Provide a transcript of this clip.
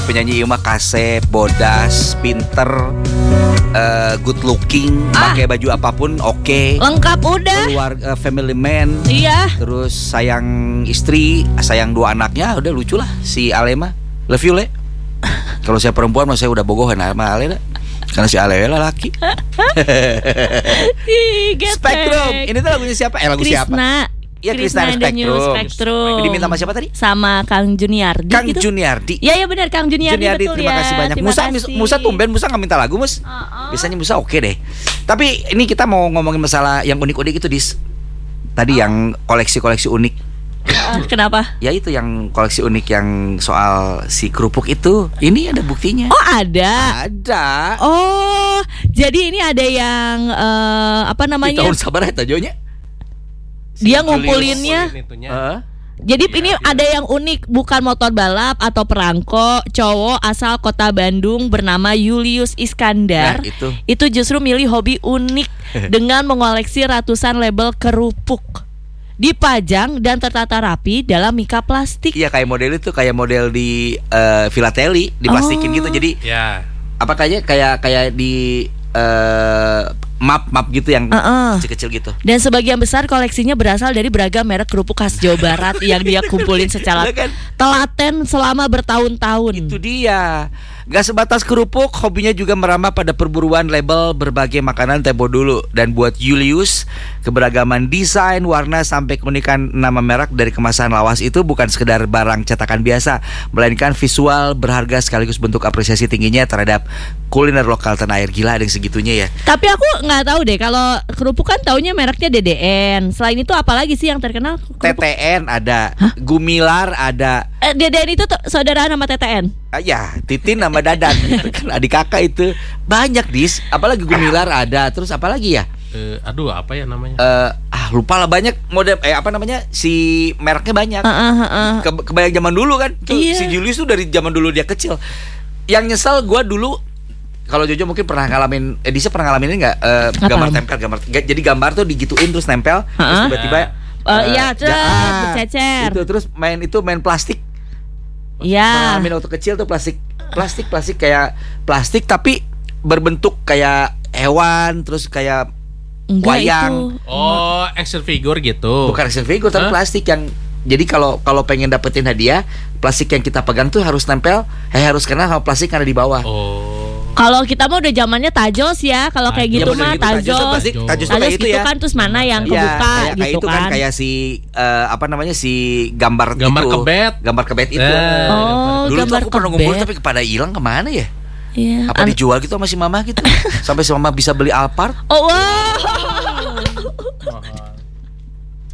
penyanyi ieu mah kasep, bodas, pinter, good looking, pakai baju apapun oke. Lengkap udah. Keluarga family man. Iya. Terus sayang istri, sayang 2 anaknya, udah lucu lah si Ale mah. Love you, Le. Kalau saya perempuan mah saya udah bogohan sama Ale dah. Karena si Ale laki. Spektrum. Ini tuh lagunya siapa? Lagu Krisna. siapa? Ya Krisna Spektrum. Diminta sama siapa tadi? Sama Kang Juniardi. Kang gitu. Juniardi. Ya benar Kang Juniardi betul terima kasih banyak. Terima Musa kasih. Musa tumben Musa nggak minta lagu Mus. Biasanya Musa oke deh. Tapi ini kita mau ngomongin masalah yang unik-unik itu Dis. Tadi yang koleksi-koleksi unik. Kenapa? Ya itu yang koleksi unik yang soal si kerupuk itu. Ini ada buktinya. Oh ada. Ada. Oh jadi ini ada yang apa Di namanya? tahun sabar eta jonya. Dia ngumpulinnya. Jadi ini ada yang unik, bukan motor balap atau perangko, cowok asal kota Bandung bernama Julius Iskandar. Nah, itu justru milih hobi unik dengan mengoleksi ratusan label kerupuk. Dipajang dan tertata rapi dalam mika plastik. Iya kayak model itu, kayak model di filateli, diplastikin gitu. Jadi apa kayak di map gitu yang kecil-kecil gitu. Dan sebagian besar koleksinya berasal dari beragam merek kerupuk khas Jawa Barat yang dia kumpulin secara telaten selama bertahun-tahun. Itu dia. Gak sebatas kerupuk, hobinya juga merambah pada perburuan label berbagai makanan tempo dulu. Dan buat Julius, keberagaman desain, warna, sampai keunikan nama merek dari kemasan lawas itu bukan sekedar barang cetakan biasa, melainkan visual berharga sekaligus bentuk apresiasi tingginya terhadap kuliner lokal tanah air. Gila ada yang segitunya ya. Tapi aku nggak tahu deh, kalau kerupuk kan taunya mereknya DDN. Selain itu apalagi sih yang terkenal? TTN ada. Gumilar ada. DDN itu saudara nama TTN? Ya, Titin nama Dadan. Kan adik kakak itu. Banyak Dis. Apalagi Gumilar ada. Terus apa lagi ya? Aduh apa ya namanya? Lupa lah, banyak model apa namanya? Si mereknya banyak. Kebayang zaman dulu kan. Iya. Si Julius tuh dari zaman dulu dia kecil. Yang nyesel gue dulu, kalau Jojo mungkin pernah ngalamin, Disa pernah ngalamin ini nggak? Gambar tempel, jadi gambar tuh digituin terus nempel, terus tiba-tiba bercecer. Itu terus main plastik. Iya. Ngalamin waktu kecil tuh plastik kayak plastik tapi berbentuk kayak hewan, terus kayak wayang. Oh, action figure gitu. Bukan action figure tapi plastik yang, jadi kalau pengen dapetin hadiah, plastik yang kita pegang tuh harus nempel, harus kena sama plastik yang ada di bawah. Kalau kita mah udah zamannya tajos ya. Kalau kayak gitu mah tajos itu gitu ya. Kan terus mana yang kebuka kayak gitu itu kan. Kayak si apa namanya, si gambar kebet itu. Dulu tuh aku pernah ngumpul tapi pada hilang kemana ya? Iya. Apa dijual gitu sama si mama gitu? Sampai si mama bisa beli Alphard. Oh wow.